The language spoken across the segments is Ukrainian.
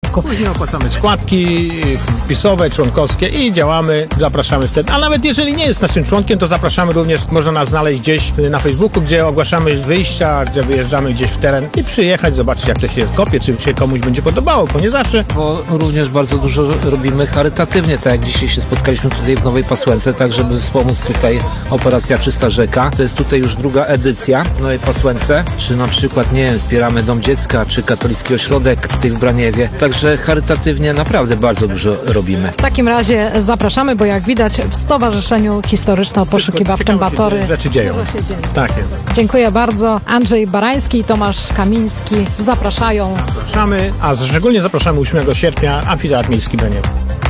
początku. Później opłacamy składki wpisowe, członkowskie i działamy, zapraszamy wtedy. A nawet jeżeli nie jest naszym członkiem, to zapraszamy również, można nas znaleźć gdzieś na Facebooku, gdzie ogłaszamy wyjścia, gdzie wyjeżdżamy gdzieś w teren i przyjechać, zobaczyć jak to się kopie, czy się komuś będzie podobało, bo nie zawsze. Bo również bardzo dużo robimy charytatywnie, tak jak dzisiaj się spotkaliśmy tutaj w Nowej Pasłęce, tak żeby wspomóc tutaj Operacja Czysta Rzeka. To jest tutaj już druga edycja w Nowej Pasłęce, czy na przykład, nie wiem, wspieramy Dom Dziecka, czy Katolicki Ośrodek tutaj w Braniewie. Także charytatywnie naprawdę bardzo dużo robimy. W takim razie zapraszamy, bo jak widać w Stowarzyszeniu Historyczno-Poszukiwawczym Batory Rzeczy dzieją. Tak jest. Dziękuję bardzo. Andrzej Barański i Tomasz Kamiński zapraszają. Zapraszamy, a szczególnie zapraszamy 8 sierpnia Amfiteatr Miejski Braniewo.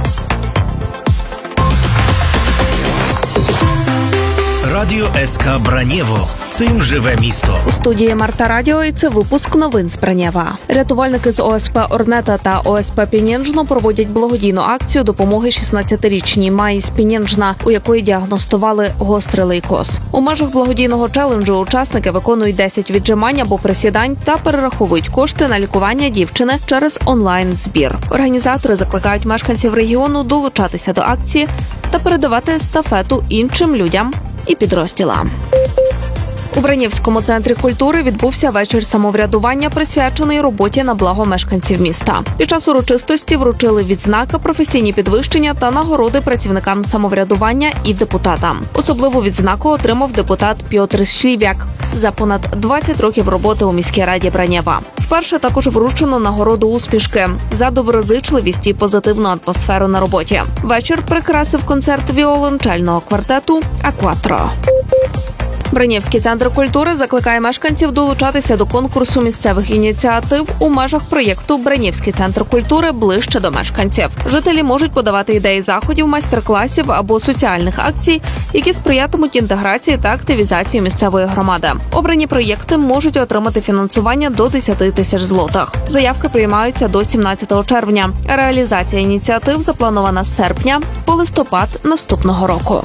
Радіо СК Бранєво. Цим живе місто. У студії Марта Радіо і це випуск новин з Бранєва. Рятувальники з ОСП «Орнета» та ОСП «Пінєнжно» проводять благодійну акцію допомоги 16-річній Майі з Пінєнжна, у якої діагностували гострий лейкоз. У межах благодійного челенджу учасники виконують 10 віджимань або присідань та перераховують кошти на лікування дівчини через онлайн-збір. Організатори закликають мешканців регіону долучатися до акції та передавати естафету іншим людям і підрозділам. У Бранівському центрі культури відбувся вечір самоврядування, присвячений роботі на благо мешканців міста. Під час урочистості вручили відзнаки, професійні підвищення та нагороди працівникам самоврядування і депутатам. Особливу відзнаку отримав депутат Пьотр Шлів'як за понад 20 років роботи у міській раді Бранєва. Вперше також вручено нагороду успішки за доброзичливість і позитивну атмосферу на роботі. Вечір прикрасив концерт віолончельного квартету «Акватро». Бранєвський центр культури закликає мешканців долучатися до конкурсу місцевих ініціатив у межах проєкту «Бранєвський центр культури ближче до мешканців». Жителі можуть подавати ідеї заходів, майстер-класів або соціальних акцій, які сприятимуть інтеграції та активізації місцевої громади. Обрані проєкти можуть отримати фінансування до 10 тисяч злотих. Заявки приймаються до 17 червня. Реалізація ініціатив запланована з серпня по листопад наступного року.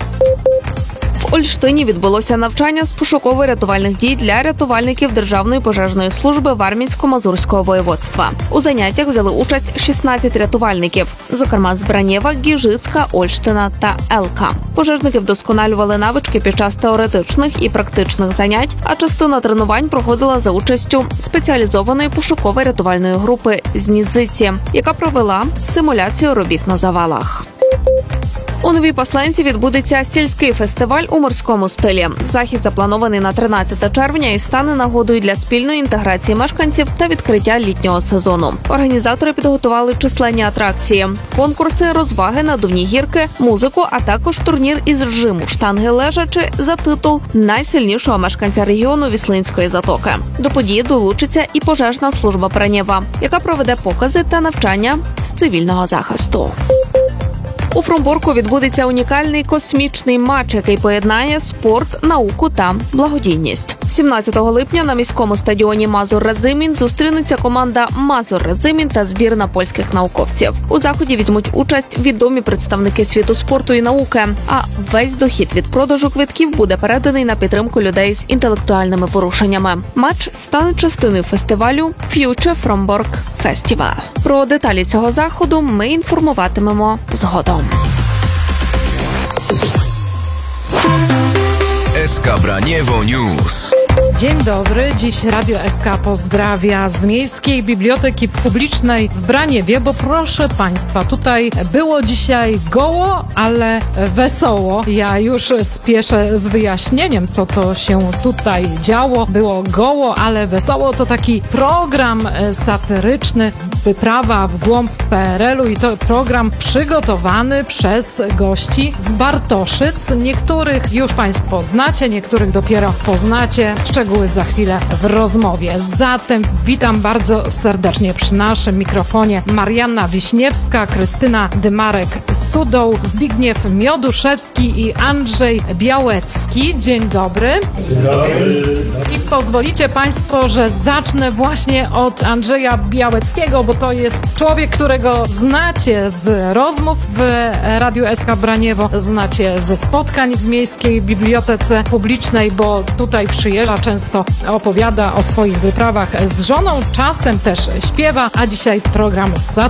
В Ольштині відбулося навчання з пошуково-рятувальних дій для рятувальників Державної пожежної служби Вармінсько-Мазурського воєводства. У заняттях взяли участь 16 рятувальників, зокрема з Бранєва, Гіжицька, Ольштина та Елка. Пожежники вдосконалювали навички під час теоретичних і практичних занять, а частина тренувань проходила за участю спеціалізованої пошуково-рятувальної групи з Нідзиці, яка провела симуляцію робіт на завалах. У Новій Пасленці відбудеться сільський фестиваль у морському стилі. Захід запланований на 13 червня і стане нагодою для спільної інтеграції мешканців та відкриття літнього сезону. Організатори підготували численні атракції, конкурси, розваги, надувні гірки, музику, а також турнір із жиму штанги лежачи за титул найсильнішого мешканця регіону Віслинської затоки. До події долучиться і пожежна служба Бранєва, яка проведе покази та навчання з цивільного захисту. У Фромборку відбудеться унікальний космічний матч, який поєднає спорт, науку та благодійність. 17 липня на міському стадіоні Мазур-Радзимін зустрінуться команда Мазур-Радзимін та збірна польських науковців. У заході візьмуть участь відомі представники світу спорту і науки, а весь дохід від продажу квитків буде переданий на підтримку людей з інтелектуальними порушеннями. Матч стане частиною фестивалю Future Frombork Festival. Про деталі цього заходу ми інформуватимемо згодом. SK Braniewo News. Dzień dobry. Dziś Radio SK pozdrawia z Miejskiej Biblioteki Publicznej w Braniewie, bo proszę Państwa, tutaj było dzisiaj goło, ale wesoło. Ja już spieszę z wyjaśnieniem, co to się tutaj działo. Było goło, ale wesoło. To taki program satyryczny, wyprawa w głąb PRL-u i to program przygotowany przez gości z Bartoszyc. Niektórych już Państwo znacie, niektórych dopiero poznacie. Szczegóły za chwilę w rozmowie. Zatem witam bardzo serdecznie przy naszym mikrofonie Marianna Wiśniewska, Krystyna Dymarek-Sudoł, Zbigniew Mioduszewski i Andrzej Białecki. Dzień dobry. Dzień dobry. I pozwolicie Państwo, że zacznę właśnie od Andrzeja Białeckiego, bo to jest człowiek, którego znacie z rozmów w Radiu SK Braniewo, znacie ze spotkań w Miejskiej Bibliotece Publicznej, bo tutaj przyjeżdża, często opowiada o swoich wyprawach z żoną, czasem też śpiewa, a dzisiaj program